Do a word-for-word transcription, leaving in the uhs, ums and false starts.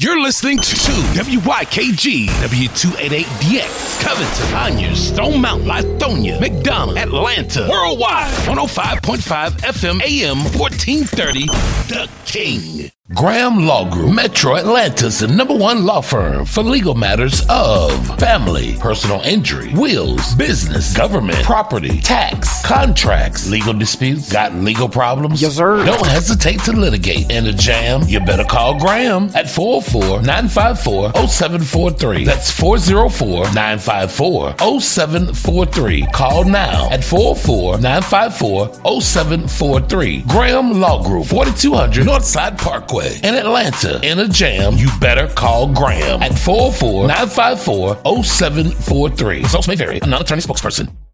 You're listening to W Y K G, W two eighty-eight D X, Covington, Conyers, Stone Mountain, Lithonia, McDonough, Atlanta, Worldwide, one oh five point five F M, A M, fourteen thirty, The King. Graham Law Group, Metro Atlanta's the number one law firm for legal matters of family, personal injury, wills, business, government, property, tax, contracts, legal disputes. Got legal problems? Yes, sir. Don't hesitate to litigate. In a jam, you better call Graham at four oh four, nine five four, oh seven four three. That's four oh four, nine five four, oh seven four three. Call now at four oh four, nine five four, oh seven four three. Graham Law Group, forty-two hundred Northside Parkway in Atlanta. In a jam, you better call Graham at four oh four, nine five four, oh seven four three. Results may vary. I'm not an attorney spokesperson.